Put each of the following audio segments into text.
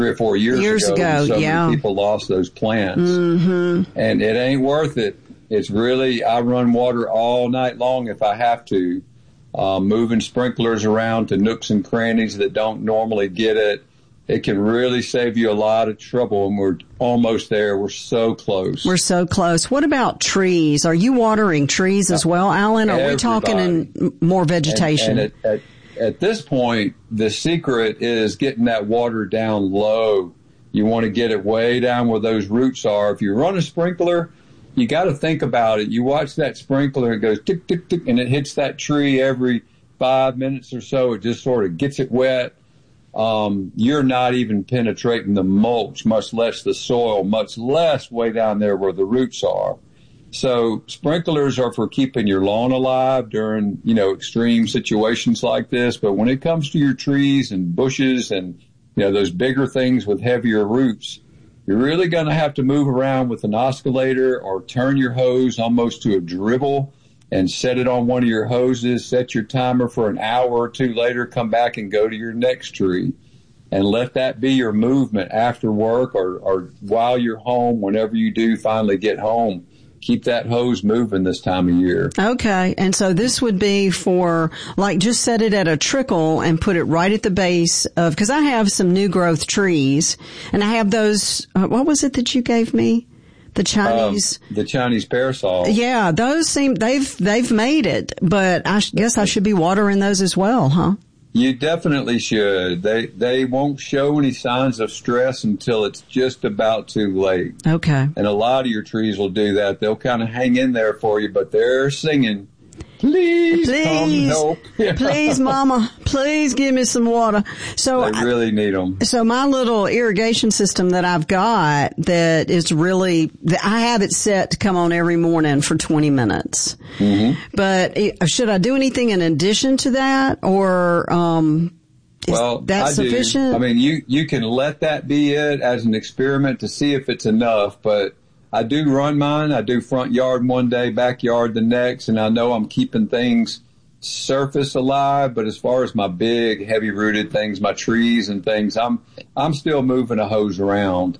or 4 years ago. So many people lost those plants. Mm-hmm. And it ain't worth it. It's really, I run water all night long if I have to, moving sprinklers around to nooks and crannies that don't normally get it. It can really save you a lot of trouble, and we're almost there. We're so close. We're so close. What about trees? Are you watering trees as well, Alan? Are we talking in more vegetation? And at this point, the secret is getting that water down low. You want to get it way down where those roots are. If you run a sprinkler, you got to think about it. You watch that sprinkler, it goes tick, tick, tick, and it hits that tree every 5 minutes or so. It just sort of gets it wet. You're not even penetrating the mulch, much less the soil, much less way down there where the roots are. So sprinklers are for keeping your lawn alive during, extreme situations like this. But when it comes to your trees and bushes and, those bigger things with heavier roots, you're really going to have to move around with an oscillator or turn your hose almost to a dribble and set it on one of your hoses, set your timer for an hour or two later, come back and go to your next tree. And let that be your movement after work or while you're home, whenever you do finally get home. Keep that hose moving this time of year. Okay. And so this would be for, just set it at a trickle and put it right at the base of, because I have some new growth trees, and I have those, what was it that you gave me? The Chinese parasol. Yeah, those they've made it, but I guess I should be watering those as well, huh? You definitely should. They won't show any signs of stress until it's just about too late. Okay. And a lot of your trees will do that. They'll kind of hang in there for you, but they're singing, please come help. Please, Mama, please give me some water. So they really need them. So my little irrigation system that I've got that is really, I have it set to come on every morning for 20 minutes. Mm-hmm. But should I do anything in addition to that, or is that sufficient? I mean, you can let that be it as an experiment to see if it's enough, but I do run mine. I do front yard one day, backyard the next, and I know I'm keeping things surface alive. But as far as my big, heavy-rooted things, my trees and things, I'm still moving a hose around.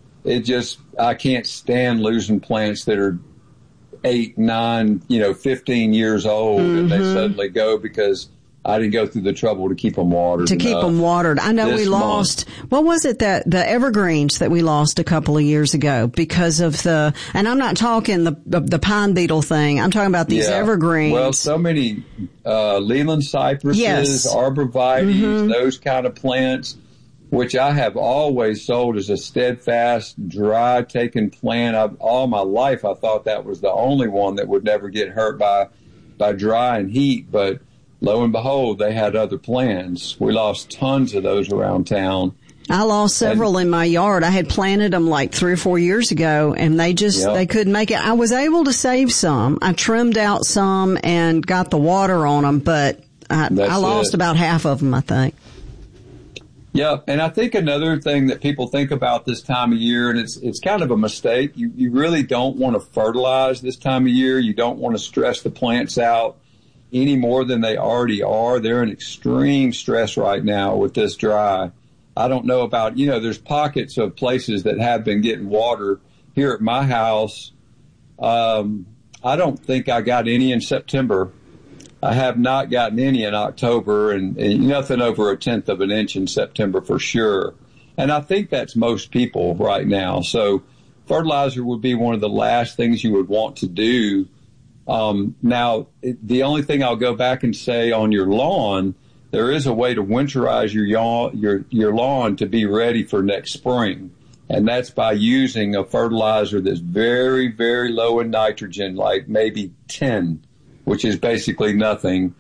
I can't stand losing plants that are 8, 9, 15 years old, and they suddenly go because I didn't go through the trouble to keep them watered. I know we lost, what was it that the evergreens that we lost a couple of years ago because of and I'm not talking the pine beetle thing. I'm talking about these evergreens. Well, so many, Leland cypresses, arborvitaes, those kind of plants, which I have always sold as a steadfast, dry taking plant. All my life, I thought that was the only one that would never get hurt by dry and heat, but lo and behold, they had other plans. We lost tons of those around town. I lost several in my yard. I had planted them 3 or 4 years ago, and they couldn't make it. I was able to save some. I trimmed out some and got the water on them, but I lost about half of them, I think. Yeah, and I think another thing that people think about this time of year, and it's kind of a mistake, you really don't want to fertilize this time of year. You don't want to stress the plants out any more than they already are. They're in extreme stress right now with this dry. I don't know about, there's pockets of places that have been getting water. Here at my house, I don't think I got any in September. I have not gotten any in October, and nothing over 1/10 of an inch in September for sure. And I think that's most people right now. So fertilizer would be one of the last things you would want to do. Now, the only thing I'll go back and say on your lawn, there is a way to winterize your lawn to be ready for next spring. And that's by using a fertilizer that's very, very low in nitrogen, like maybe 10, which is basically nothing,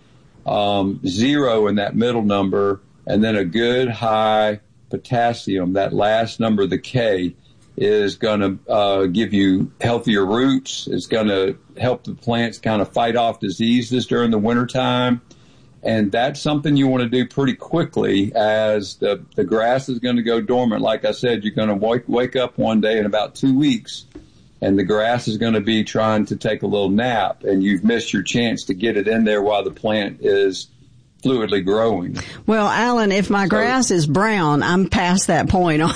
0 in that middle number, and then a good high potassium, that last number, the K, is going to give you healthier roots. It's going to help the plants kind of fight off diseases during the wintertime. And that's something you want to do pretty quickly, as the grass is going to go dormant. Like I said, you're going to wake up one day in about 2 weeks, and the grass is going to be trying to take a little nap, and you've missed your chance to get it in there while the plant is fluidly growing. Well, Alan, if my grass is brown, I'm past that point, aren't